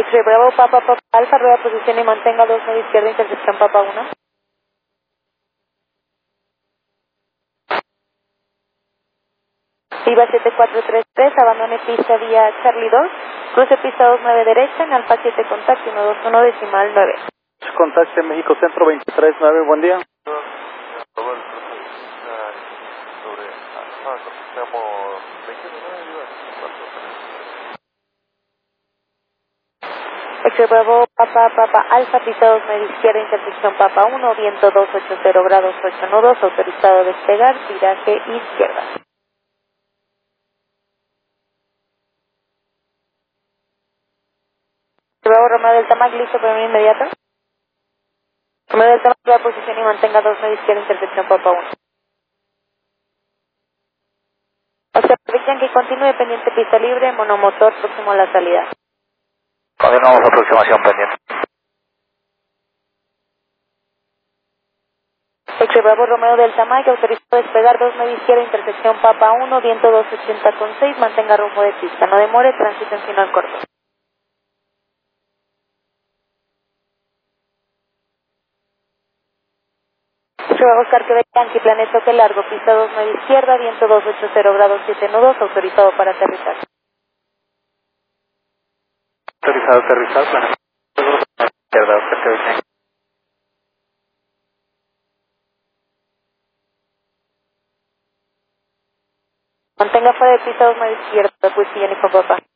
X-Ray Bravo, Papa Alfa, rueda posición y mantenga 2 media izquierda, intersección Papa 1. Viva 7433, abandone pista vía Charlie 2, cruce pista 29 derecha, en Alfa 7 contacto 121 decimal 9. Contacte México Centro 239, buen día. X-Ray Bravo, Papa Alfa, pista 2 media izquierda, intersección Papa 1, viento 280 grados 8 nudos, autorizado a despegar, viraje izquierda. Bravo Romeo Delta Mac, listo para venir inmediato. Romeo Delta Mac, rueda posición y mantenga 2 media izquierda, intersección Papa 1. O sea, aprovechen que continúe pendiente pista libre, monomotor próximo a la salida. Continuamos aproximación pendiente. X-Ray Bravo Romeo Delta Mike, autorizado a despegar 2 media izquierda, intersección Papa 1, viento 280,6, mantenga rumbo de pista, no demore, tránsito en final corto. X-Ray Bravo Oscar Quebec Yankee, planeta Hotel Largo, pista 2 media izquierda, viento 280 grados 7 nudos, autorizado para aterrizar. Autorizado aterrizar, planeta izquierda, Oscar Quebec Yankee. Mantenga fuera de pista 2 media izquierda, pues sí, Jennifer Papa.